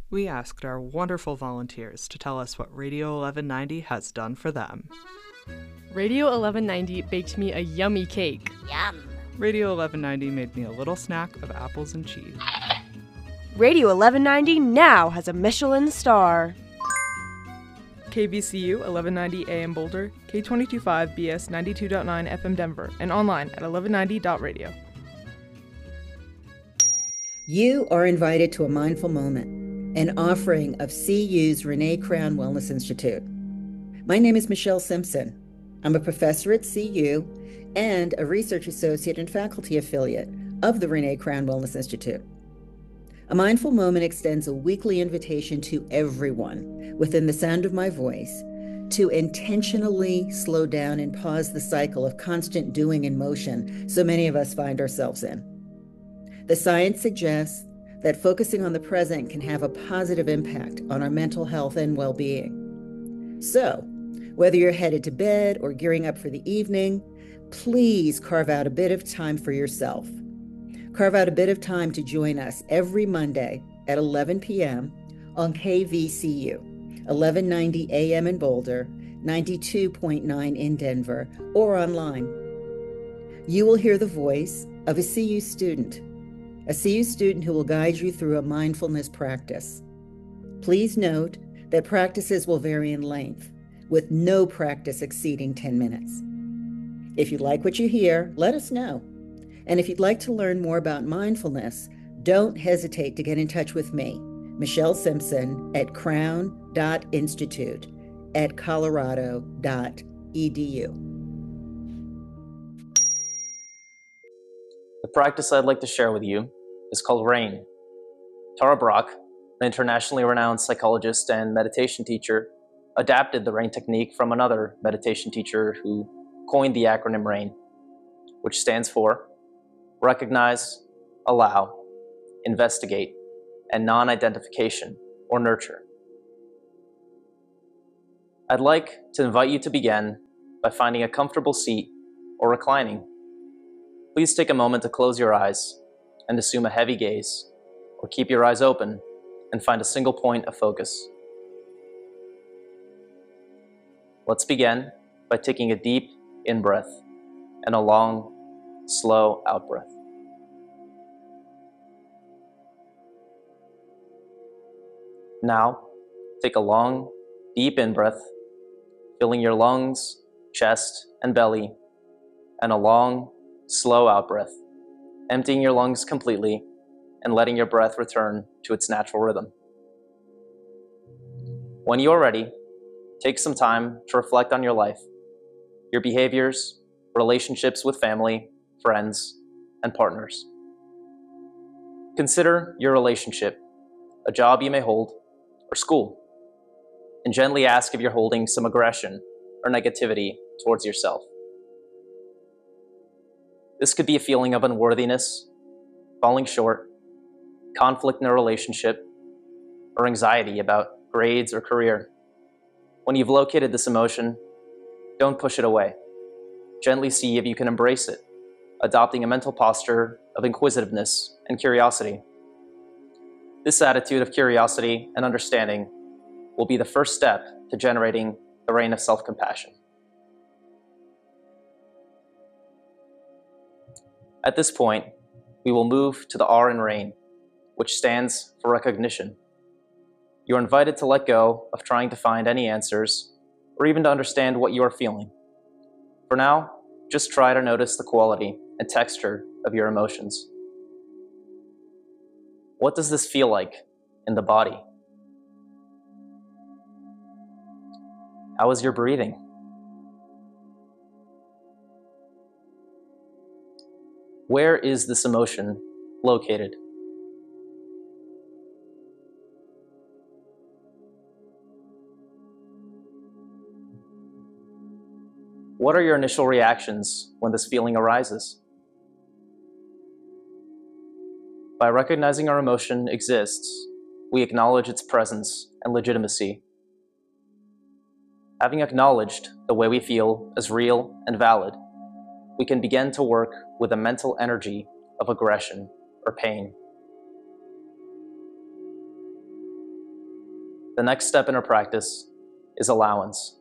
We asked our wonderful volunteers to tell us what Radio 1190 has done for them. Radio 1190 baked me a yummy cake. Yum. Radio 1190 made me a little snack of apples and cheese. Radio 1190 now has a Michelin star. KBCU 1190 AM Boulder, K225 BS 92.9 FM Denver, and online at 1190.radio. You are invited to a mindful moment, an offering of CU's Renee Crown Wellness Institute. My name is Michelle Simpson. I'm a professor at CU and a research associate and faculty affiliate of the Renee Crown Wellness Institute. A mindful moment extends a weekly invitation to everyone within the sound of my voice to intentionally slow down and pause the cycle of constant doing and motion so many of us find ourselves in. The science suggests that focusing on the present can have a positive impact on our mental health and well-being. So, whether you're headed to bed or gearing up for the evening, please carve out a bit of time for yourself. Carve out a bit of time to join us every Monday at 11 p.m. on KVCU, 1190 AM in Boulder, 92.9 in Denver, or online. You will hear the voice of a CU student who will guide you through a mindfulness practice. Please note that practices will vary in length, with no practice exceeding 10 minutes. If you like what you hear, let us know. And if you'd like to learn more about mindfulness, don't hesitate to get in touch with me, Michelle Simpson, at crown.institute@colorado.edu. The practice I'd like to share with you is called RAIN. Tara Brach, an internationally renowned psychologist and meditation teacher, adapted the RAIN technique from another meditation teacher who coined the acronym RAIN, which stands for Recognize, Allow, Investigate, and Non-Identification or Nurture. I'd like to invite you to begin by finding a comfortable seat or reclining. Please take a moment to close your eyes and assume a heavy gaze, or keep your eyes open and find a single point of focus. Let's begin by taking a deep in-breath and a long, slow out-breath. Now, take a long, deep in-breath, filling your lungs, chest, and belly, and a long, slow out-breath, emptying your lungs completely and letting your breath return to its natural rhythm. When you are ready, take some time to reflect on your life, your behaviors, relationships with family, friends, and partners. Consider your relationship, a job you may hold, or school, and gently ask if you're holding some aggression or negativity towards yourself. This could be a feeling of unworthiness, falling short, conflict in a relationship, or anxiety about grades or career. When you've located this emotion, don't push it away. Gently see if you can embrace it, adopting a mental posture of inquisitiveness and curiosity. This attitude of curiosity and understanding will be the first step to generating the RAIN of self-compassion. At this point, we will move to the R in RAIN, which stands for recognition. You're invited to let go of trying to find any answers or even to understand what you are feeling. For now, just try to notice the quality and texture of your emotions. What does this feel like in the body? How is your breathing? Where is this emotion located? What are your initial reactions when this feeling arises? By recognizing our emotion exists, we acknowledge its presence and legitimacy. Having acknowledged the way we feel as real and valid, we can begin to work with the mental energy of aggression or pain. The next step in our practice is allowance.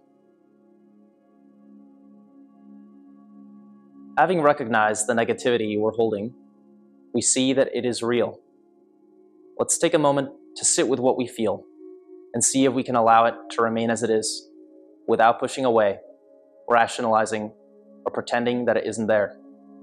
Having recognized the negativity we're holding, we see that it is real. Let's take a moment to sit with what we feel and see if we can allow it to remain as it is, without pushing away, rationalizing, or pretending that it isn't there.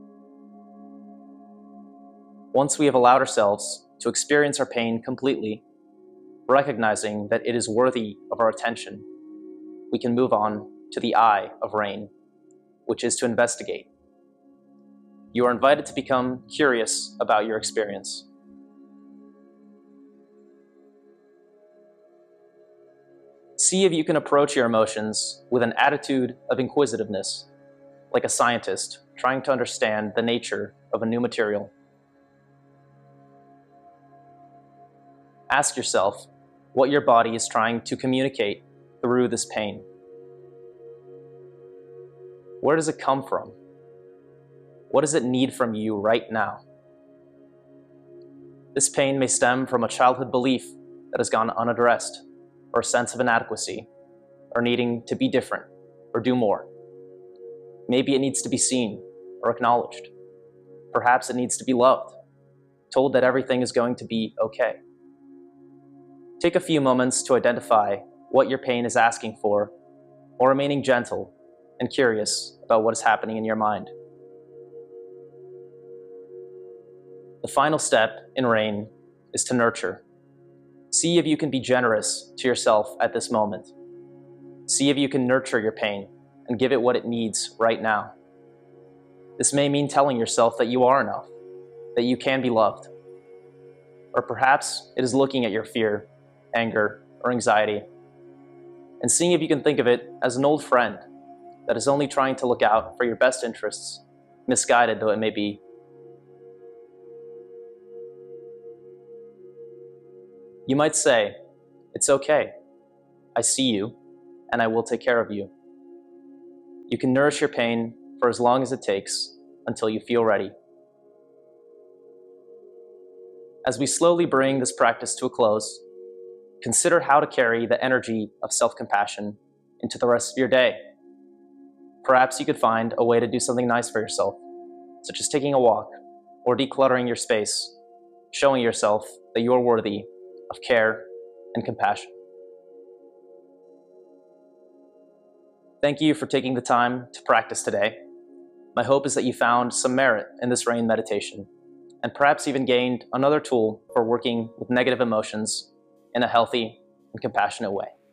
Once we have allowed ourselves to experience our pain completely, recognizing that it is worthy of our attention, we can move on to the I of RAIN, which is to investigate. You are invited to become curious about your experience. See if you can approach your emotions with an attitude of inquisitiveness, like a scientist trying to understand the nature of a new material. Ask yourself what your body is trying to communicate through this pain. Where does it come from? What does it need from you right now? This pain may stem from a childhood belief that has gone unaddressed, or a sense of inadequacy, or needing to be different, or do more. Maybe it needs to be seen or acknowledged. Perhaps it needs to be loved, told that everything is going to be okay. Take a few moments to identify what your pain is asking for, while remaining gentle and curious about what is happening in your mind. The final step in RAIN is to nurture. See if you can be generous to yourself at this moment. See if you can nurture your pain and give it what it needs right now. This may mean telling yourself that you are enough, that you can be loved. Or perhaps it is looking at your fear, anger, or anxiety, and seeing if you can think of it as an old friend that is only trying to look out for your best interests, misguided though it may be. You might say, "It's okay. I see you, and I will take care of you." You can nourish your pain for as long as it takes until you feel ready. As we slowly bring this practice to a close, consider how to carry the energy of self-compassion into the rest of your day. Perhaps you could find a way to do something nice for yourself, such as taking a walk or decluttering your space, showing yourself that you are worthy of care and compassion. Thank you for taking the time to practice today. My hope is that you found some merit in this RAIN meditation, and perhaps even gained another tool for working with negative emotions in a healthy and compassionate way.